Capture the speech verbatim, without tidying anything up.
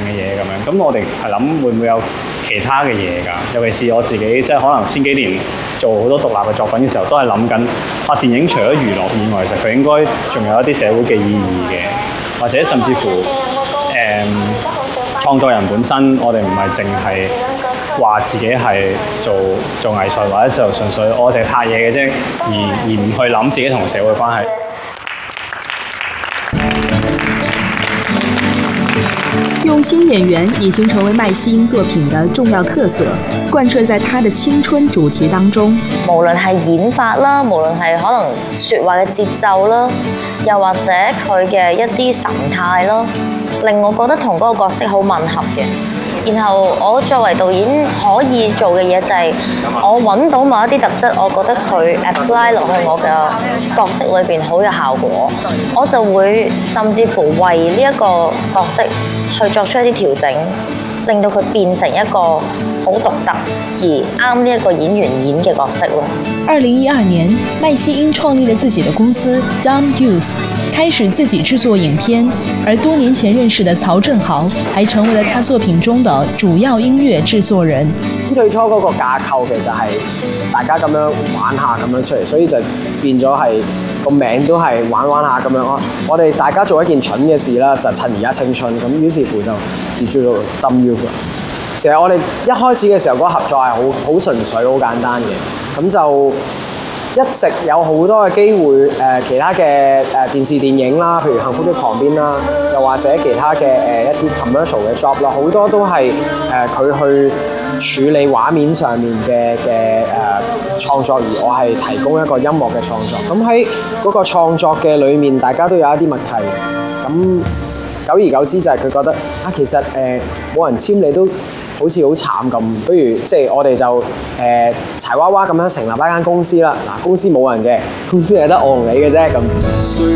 嘅嘢咁樣。咁我哋係諗會唔會有其他嘅嘢㗎？尤其是我自己，即係可能先幾年做好多獨立嘅作品嘅時候，都係諗緊拍電影除咗娛樂以外，其實佢應該仲有一啲社會嘅意義嘅，或者甚至乎誒、嗯、創作人本身，我哋唔係淨係話自己係做做藝術，或者就純粹我哋拍嘢嘅啫，而而唔去諗自己同社會關係。 用心演員已經成為麥希英作品的重要特色，貫徹在他的青春主題當中。 無論係演法啦，無論係可能説話嘅節奏啦，又或者佢嘅一啲神態啦，令我覺得同嗰個角色好吻合嘅。然後我作為導演可以做嘅嘢就係我揾到某一啲特質，我覺得佢 apply 落去我嘅角色裏邊好有效果，我就會甚至乎為呢一個角色去作出一啲調整，令到佢變成一個好獨特而啱呢一個演員演嘅角色咯。 二零一二年，麥希英創立了自己的公司 Dumb Youth， 開始自己製作影片，而多年前認識的曹正豪，還成為了他作品中的主要音樂製作人。 最初嗰個架構其實係大家咁樣玩下咁樣出嚟，所以就變咗係個名都係玩玩下咁樣咯。我哋大家做一件蠢嘅事啦，就趁而家青春咁，於是乎就叫做 Dumb Youth。其實我哋一開始嘅時候嗰個合作係好好純粹、好簡單嘅，咁就一直有好多嘅機會誒、呃，其他嘅誒、呃、電視電影啦，譬如《幸福的旁邊》啦，又或者其他嘅誒、呃、一啲 commercial 嘅 job 啦，好多都係誒佢去處理畫面上面嘅嘅誒創作，而我係提供一個音樂嘅創作。咁喺嗰個創作嘅裏面，大家都有一啲默契。咁久而久之就係佢覺得啊，其實誒冇、呃、人簽你都好似好慘咁，不如即係我哋就誒、呃、柴娃娃咁樣成立一間公司啦。嗱，公司冇人嘅，公司係得我同你嘅啫咁。